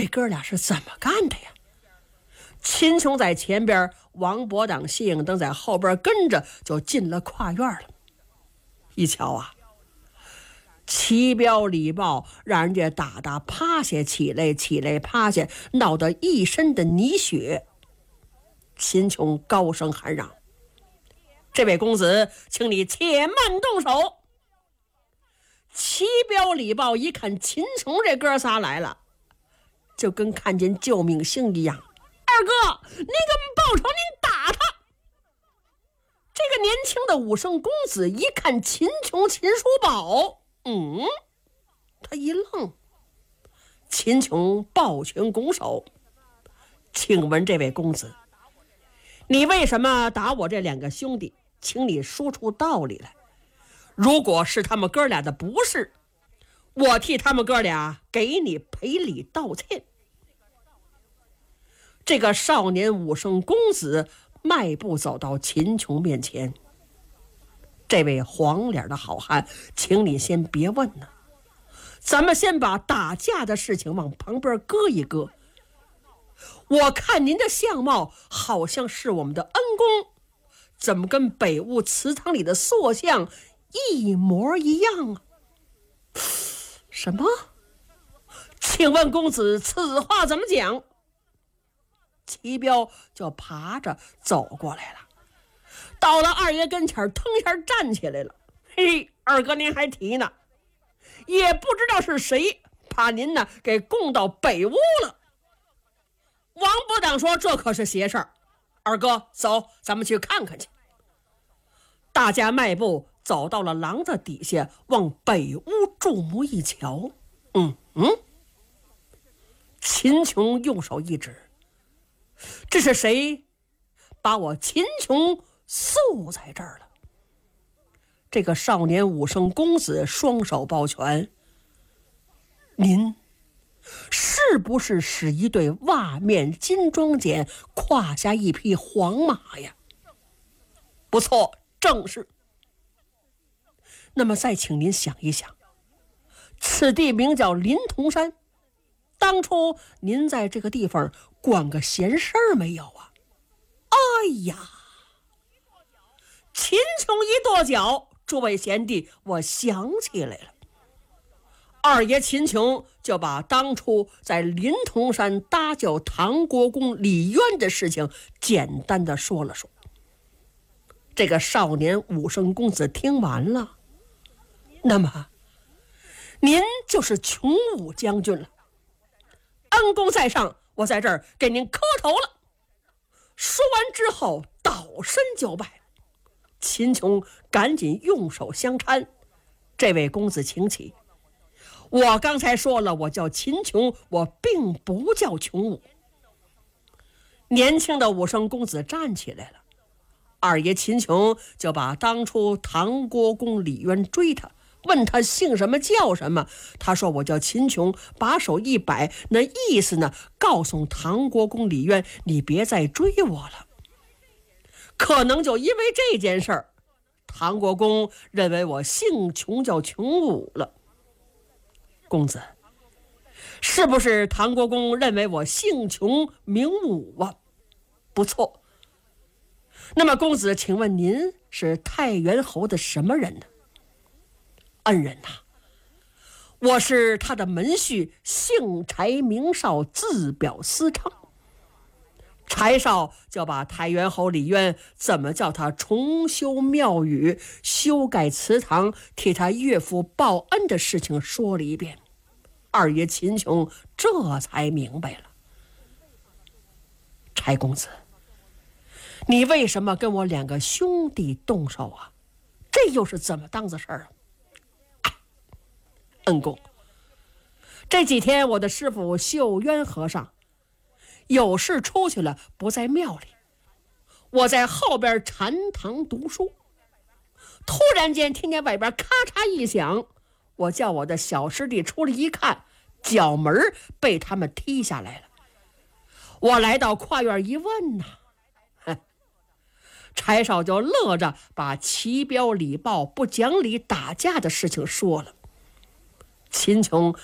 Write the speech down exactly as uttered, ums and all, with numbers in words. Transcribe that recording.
这哥俩是怎么干的呀？秦琼在前边，王伯党、谢应登在后边跟着，就进了跨院了。一瞧啊，齐彪、李豹让人家打打趴下起来，起来趴下，闹得一身的泥血。秦琼高声喊嚷：“这位公子，请你且慢动手。”齐彪、李豹一看秦琼这哥仨来了，就跟看见救命星一样。二哥，您给我们报仇，您打他！这个年轻的武圣公子一看秦琼、秦叔宝，嗯，他一愣。秦琼抱拳拱手：“请问这位公子，你为什么打我这两个兄弟？请你说出道理来。如果是他们哥俩的不是，我替他们哥俩给你赔礼道歉。”这个少年武圣公子迈步走到秦琼面前：“这位黄脸的好汉，请你先别问呢，咱们先把打架的事情往旁边搁一搁。我看您的相貌好像是我们的恩公，怎么跟北坞祠堂里的塑像一模一样啊？”“什么？请问公子此话怎么讲？”齐彪就爬着走过来了，到了二爷跟前，腾一下站起来了。“嘿，二哥您还提呢，也不知道是谁把您呢给供到北坞了。”王伯党说：“这可是邪事儿，二哥走，咱们去看看去。”大家迈步走到了廊子底下，往北屋注目一瞧，嗯嗯，秦琼用手一指：“这是谁把我秦琼塑在这儿了？”这个少年武圣公子双手抱拳：“您是不是使一对袜面金装茧，胯下一匹黄马呀？”“不错，正是。”“那么再请您想一想，此地名叫临潼山，当初您在这个地方管个闲事儿没有啊？”“哎呀！”秦琼一跺脚：“诸位贤弟，我想起来了。二爷秦琼就把当初在临潼山搭救唐国公李渊的事情简单的说了说。”这个少年武圣公子听完了：“那么您就是琼武将军了。恩公在上，我在这儿给您磕头了。”说完之后倒身就拜。秦琼赶紧用手相搀：“这位公子请起，我刚才说了，我叫秦琼，我并不叫琼武。”年轻的武圣公子站起来了。二爷秦琼就把当初唐国公李渊追他，问他姓什么叫什么，他说：“我叫秦琼。”把手一摆，那意思呢，告诉唐国公李渊：“你别再追我了。”可能就因为这件事儿，唐国公认为我姓琼叫琼武了。公子，是不是唐国公认为我姓琼名武啊？不错。那么公子，请问您是太原侯的什么人呢？恩人呐、啊，我是他的门婿，姓柴名绍，字表思畅。柴绍就把太原侯李渊怎么叫他重修庙宇、修改祠堂、替他岳父报恩的事情说了一遍。二爷秦琼这才明白了。柴公子，你为什么跟我两个兄弟动手啊？这又是怎么当子事儿啊？恩公，这几天我的师傅秀渊和尚有事出去了，不在庙里，我在后边禅堂读书，突然间听见外边咔嚓一响，我叫我的小师弟出来一看，角门被他们踢下来了。我来到跨院一问呐、啊，柴少就乐着把齐彪李豹不讲理打架的事情说了。秦琼